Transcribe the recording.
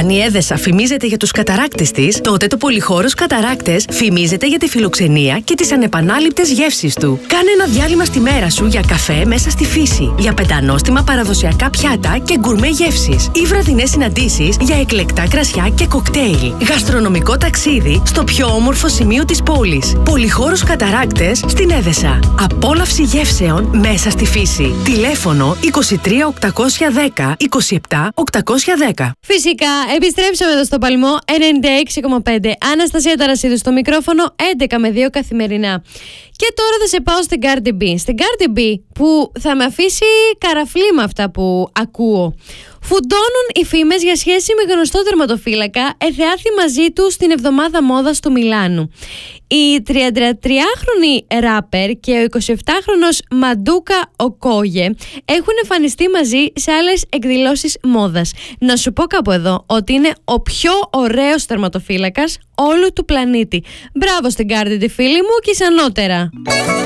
Αν η Έδεσα φημίζεται για τους καταράκτες της, τότε το Πολυχώρος Καταράκτες φημίζεται για τη φιλοξενία και τις ανεπανάληπτες γεύσεις του. Κάνε ένα διάλειμμα στη μέρα σου για καφέ μέσα στη φύση, για πεντανόστιμα παραδοσιακά πιάτα και γκουρμέ γεύσεις ή βραδινές συναντήσεις για εκλεκτά κρασιά και κοκτέιλ. Γαστρονομικό ταξίδι στο πιο όμορφο σημείο της πόλης. Πολυχώρος Καταράκτες στην Έδεσα. Απόλαυση γεύσεων μέσα στη φύση. Τηλέφωνο 23 810 27 810. Φυσικά, επιστρέψαμε εδώ στο Παλμό 96,5. Αναστασία Ταρασίδου στο μικρόφωνο, 11 με 2 καθημερινά. Και τώρα θα σε πάω στην Cardi B. Στην Cardi B που θα με αφήσει καραφλή με αυτά που ακούω. Φουντώνουν οι φήμες για σχέση με γνωστό τερματοφύλακα εθεάθη μαζί του στην εβδομάδα μόδας του Μιλάνου. Η 33χρονη ράπερ και ο 27χρονος Μαντούκα Οκόγε έχουν εμφανιστεί μαζί σε άλλες εκδηλώσεις μόδας. Να σου πω κάπου εδώ ότι είναι ο πιο ωραίος τερματοφύλακας όλου του πλανήτη. Μπράβο στην Cardi, τη φίλη μου, και εις ανώτερα.